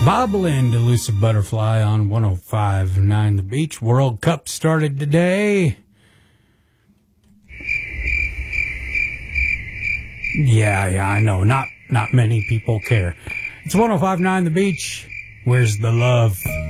Bobbling, Elusive Butterfly on 105.9 The Beach. World Cup started today. Yeah, I know. Not many people care. It's 105.9 The Beach. Where's the love?